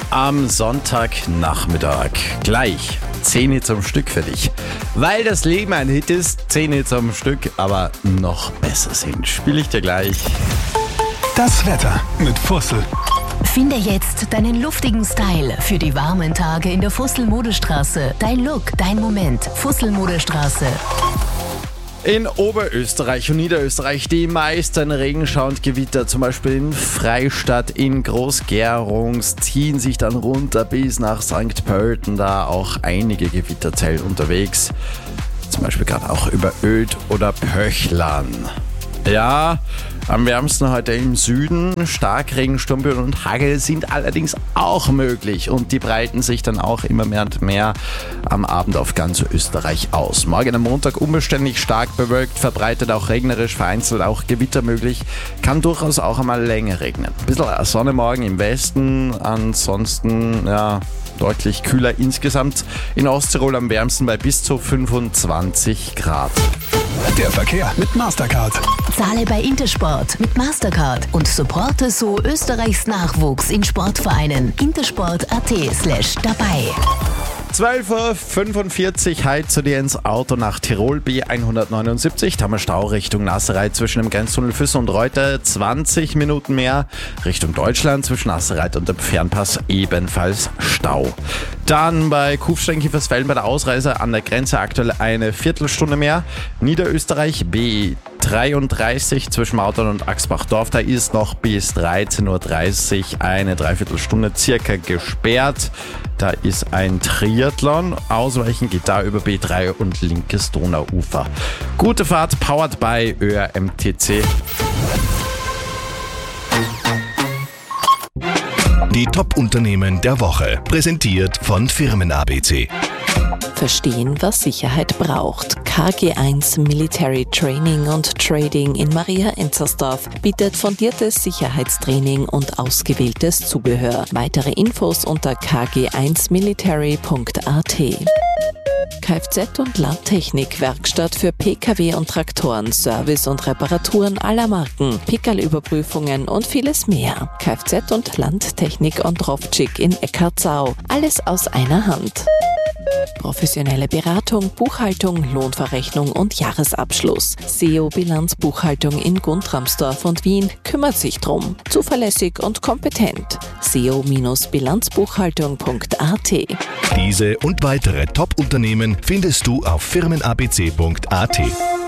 am Sonntagnachmittag. Gleich 10 Hits am Stück für dich. Weil das Leben ein Hit ist, 10 Hits am Stück, aber noch besser sind. Spiele ich dir gleich. Das Wetter mit Fussel. Finde jetzt deinen luftigen Style für die warmen Tage in der Fussel-Modestraße. Dein Look, dein Moment. Fussel-Modestraße. In Oberösterreich und Niederösterreich die meisten Regenschauer und Gewitter, zum Beispiel in Freistadt, in Groß-Gerungs, ziehen sich dann runter bis nach St. Pölten, da auch einige Gewitterzellen unterwegs. Zum Beispiel gerade auch über Oedt oder Pöchlern. Ja, am wärmsten heute im Süden. Starkregen, Sturmböen und Hagel sind allerdings auch möglich und die breiten sich dann auch immer mehr und mehr am Abend auf ganz Österreich aus. Morgen am Montag unbeständig stark bewölkt, verbreitet auch regnerisch, vereinzelt auch Gewitter möglich. Kann durchaus auch einmal länger regnen. Ein bisschen Sonne morgen im Westen, ansonsten deutlich kühler insgesamt. In Osttirol am wärmsten bei bis zu 25 Grad. Der Verkehr mit Mastercard. Zahle bei Intersport mit Mastercard und supporte so Österreichs Nachwuchs in Sportvereinen. intersport.at/dabei. 12.45 Uhr, heute zu dir ins Auto nach Tirol, B179, da haben wir Stau Richtung Nassereit zwischen dem Grenztunnel Füssen und Reuter, 20 Minuten mehr, Richtung Deutschland zwischen Nassereit und dem Fernpass ebenfalls Stau. Dann bei Kufstein-Kiefersfelden bei der Ausreise an der Grenze aktuell eine Viertelstunde mehr, Niederösterreich B33 zwischen Mautern und Axbachdorf, da ist noch bis 13.30 Uhr eine Dreiviertelstunde circa gesperrt. Da ist ein Triathlon. Ausweichen geht da über B3 und linkes Donauufer. Gute Fahrt, powered by ÖRMTC. Die Top-Unternehmen der Woche. Präsentiert von Firmen ABC. Verstehen, was Sicherheit braucht. KG1 Military Training und Trading in Maria Enzersdorf bietet fundiertes Sicherheitstraining und ausgewähltes Zubehör. Weitere Infos unter kg1military.at. Kfz- und Landtechnik-Werkstatt für Pkw und Traktoren, Service und Reparaturen aller Marken, Pickerl-Überprüfungen und vieles mehr. Kfz- und Landtechnik und Rovcik in Eckartsau. Alles aus einer Hand. Professionelle Beratung, Buchhaltung, Lohnverrechnung und Jahresabschluss. SEO Bilanzbuchhaltung in Guntramsdorf und Wien kümmert sich drum. Zuverlässig und kompetent. SEO-Bilanzbuchhaltung.at. Diese und weitere Top-Unternehmen findest du auf firmenabc.at.